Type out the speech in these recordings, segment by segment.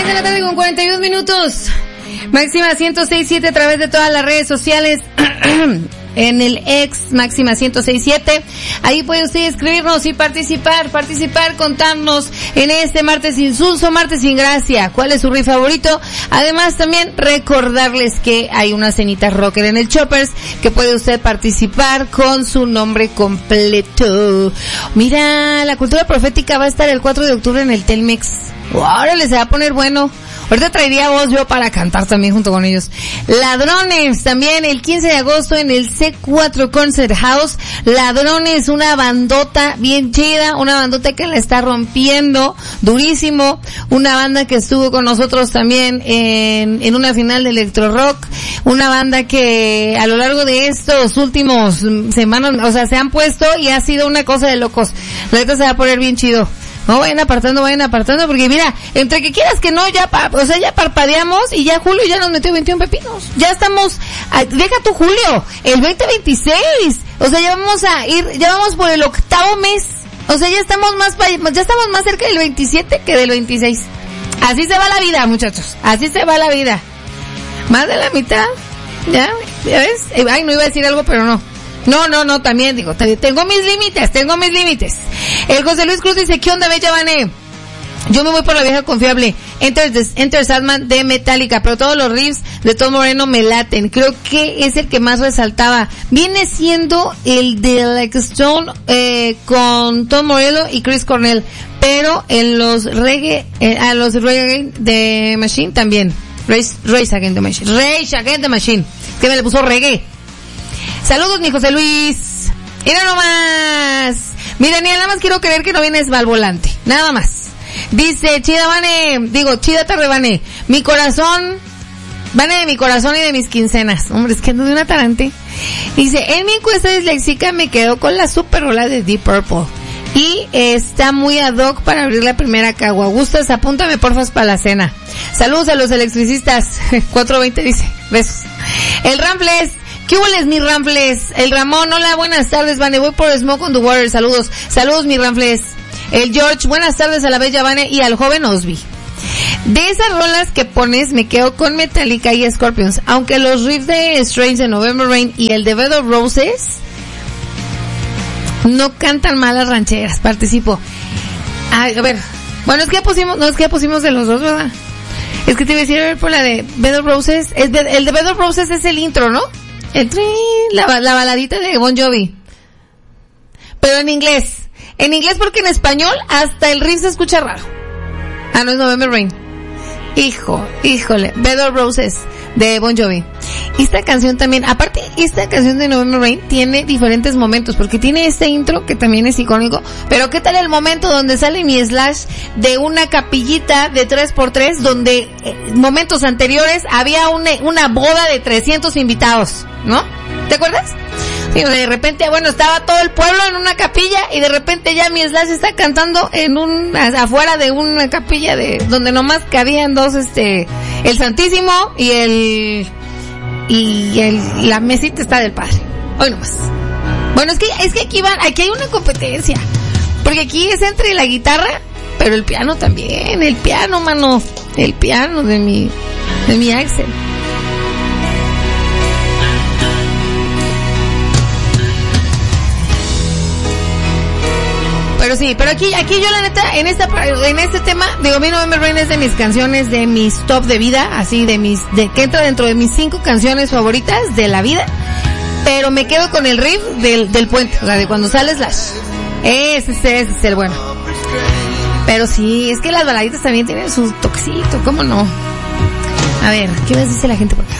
de la tarde con 42 minutos. Máxima 106.7 a través de todas las redes sociales. En el ex Máxima 106.7. Ahí puede usted escribirnos y participar, contarnos en este martes insulso, martes sin gracia. ¿Cuál es su riff favorito? Además también recordarles que hay una cenita rocker en el Choppers que puede usted participar con su nombre completo. Mira, la cultura profética va a estar el 4 de octubre en el Telmex. Órale, se va a poner bueno. Ahorita traería voz yo para cantar también junto con ellos. Ladrones, también el 15 de agosto en el C4 Concert House. Ladrones, una bandota bien chida, una bandota que la está rompiendo durísimo. Una banda que estuvo con nosotros también en una final de Electro Rock. Una banda que a lo largo de estos últimos semanas, o sea, se han puesto y ha sido una cosa de locos. La neta se va a poner bien chido. No, vayan apartando, porque mira, entre que quieras que no, ya parpadeamos y ya Julio ya nos metió 21 pepinos. Ya estamos, deja tu Julio, el 2026. O sea, ya vamos por el 8º mes. O sea, ya estamos más cerca del 27 que del 26. Así se va la vida, muchachos. Así se va la vida. Más de la mitad. ¿Ya ves? Ay, no iba a decir algo, pero no. No, también digo, tengo mis límites. El José Luis Cruz dice, ¿qué onda, Bella Vané? Yo me voy por la vieja confiable, Enter Sandman de Metallica, pero todos los riffs de Tom Morello me laten. Creo que es el que más resaltaba. Viene siendo el de Like Stone, con Tom Morello y Chris Cornell, pero en los reggae de Machine también. Rage Against the Machine, que me le puso reggae. Saludos, mi José Luis. Mira nomás. Mi Daniel, nada más quiero creer que no vienes Valvolante. Nada más. Dice, chida tarde, Vane. Mi corazón, Vane de mi corazón y de mis quincenas. Hombre, es que ando de una tarante. Dice, en mi encuesta disléxica me quedo con la super rola de Deep Purple. Y está muy ad hoc para abrir la primera cagua. Gustas, apúntame porfas para la cena. Saludos a los electricistas. 420 dice. Besos. El Ramples. ¿Qué hueles, mi Ramples? El Ramón, hola, buenas tardes, Vane, voy por Smoke on the Water, saludos, mi Ramples. El George, buenas tardes a la bella Vane y al joven Osby. De esas rolas que pones, me quedo con Metallica y Scorpions, aunque los riffs de Strange de November Rain y el de Bed of Roses no cantan malas rancheras, participo. Ay, a ver, bueno, es que ya pusimos de los dos, ¿verdad? Es que te iba a decir, a ver, por la de Bed of Roses, el de Bed of Roses es el intro, ¿no? La baladita de Bon Jovi. Pero en inglés porque en español hasta el riff se escucha raro. Ah, no, es November Rain. Híjole, Bed of Roses de Bon Jovi. Esta canción también, aparte, esta canción de November Rain tiene diferentes momentos, porque tiene este intro que también es icónico, pero ¿qué tal el momento donde sale mi Slash de una capillita de 3x3 donde momentos anteriores había una boda de 300 invitados, ¿no? ¿Te acuerdas? Sí, de repente, bueno, estaba todo el pueblo en una capilla y de repente ya mi Slash está cantando afuera de una capilla donde nomás cabían dos, el Santísimo y la mesita está del Padre. Hoy nomás. Bueno, es que aquí hay una competencia. Porque aquí es entre la guitarra, pero el piano también, el piano, mano. El piano de mi Axel. Pero sí, pero aquí yo la neta, en este tema, digo, mi November Rain es de mis canciones, de mis top de vida, así, que entra dentro de mis 5 canciones favoritas de la vida, pero me quedo con el riff del puente, o sea, de cuando sale Slash. Ese es el bueno. Pero sí, es que las baladitas también tienen su toquecito, ¿cómo no? A ver, ¿qué más dice la gente por acá?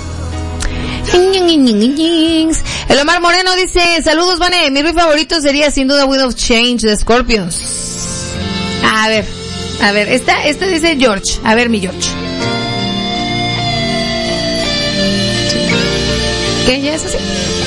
El Omar Moreno dice, saludos, Vane, mi riff favorito sería sin duda Wind of Change de Scorpions. A ver, esta dice George. A ver, mi George. ¿Qué? ¿Ya es así?